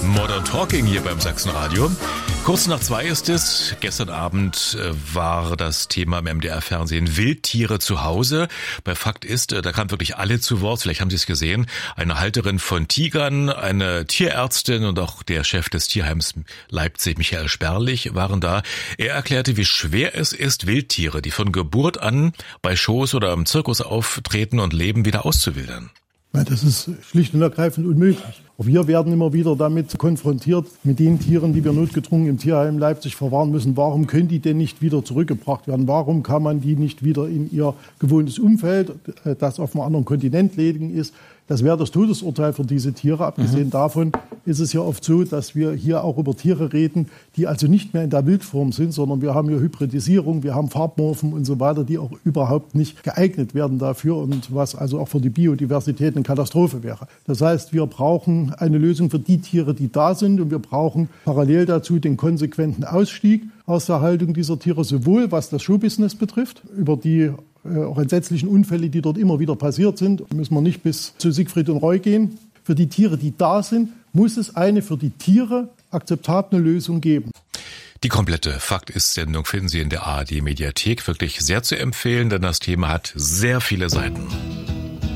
Modern Talking hier beim Sachsenradio. Kurz nach 2 ist es. Gestern Abend war das Thema im MDR-Fernsehen Wildtiere zu Hause. Bei Fakt ist, da kamen wirklich alle zu Wort. Vielleicht haben Sie es gesehen. Eine Halterin von Tigern, eine Tierärztin und auch der Chef des Tierheims Leipzig, Michael Sperlich, waren da. Er erklärte, wie schwer es ist, Wildtiere, die von Geburt an bei Shows oder im Zirkus auftreten und leben, wieder auszuwildern. Das ist schlicht und ergreifend unmöglich. Wir werden immer wieder damit konfrontiert, mit den Tieren, die wir notgedrungen im Tierheim Leipzig verwahren müssen. Warum können die denn nicht wieder zurückgebracht werden? Warum kann man die nicht wieder in ihr gewohntes Umfeld, das auf einem anderen Kontinent leben ist? Das wäre das Todesurteil für diese Tiere. Abgesehen davon ist es ja oft so, dass wir hier auch über Tiere reden, die also nicht mehr in der Wildform sind, sondern wir haben hier Hybridisierung, wir haben Farbmorphen und so weiter, die auch überhaupt nicht geeignet werden dafür und was also auch für die Biodiversität eine Katastrophe wäre. Das heißt, wir brauchen eine Lösung für die Tiere, die da sind, und wir brauchen parallel dazu den konsequenten Ausstieg aus der Haltung dieser Tiere, sowohl was das Showbusiness betrifft, über die auch entsetzlichen Unfälle, die dort immer wieder passiert sind, müssen wir nicht bis zu Siegfried und Roy gehen. Für die Tiere, die da sind, muss es eine für die Tiere akzeptable Lösung geben. Die komplette Fakt-ist-Sendung finden Sie in der ARD-Mediathek. Wirklich sehr zu empfehlen, denn das Thema hat sehr viele Seiten.